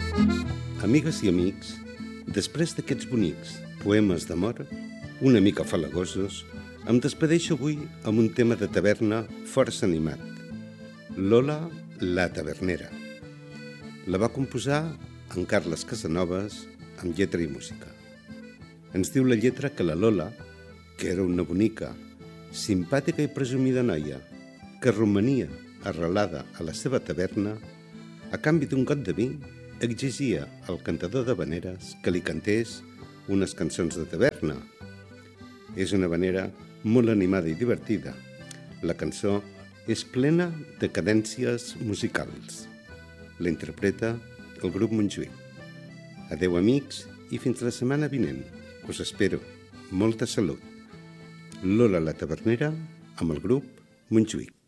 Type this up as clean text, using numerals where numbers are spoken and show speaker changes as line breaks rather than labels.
Amigues i amics, després d'aquests bonics poemes d'amor, una mica falagosos, em despedeixo avui amb un tema de taverna força animat. Lola, la tavernera. La va composar en Carles Casanovas amb lletra i música. Ens diu la lletra que la Lola, que era una bonica, simpàtica i presumida noia, que romania arrelada a la seva taverna, a canvi d'un got de vi, exigia al cantador d'havaneres que li cantés unes cançons de taverna. És una havanera molt animada i divertida. La cançó és plena de cadències musicals. La interpreta el grup Montjuïc. Adeu, amics, i fins la setmana vinent. Us espero. Molta salut. Lola la tavernera amb el grup Montjuïc.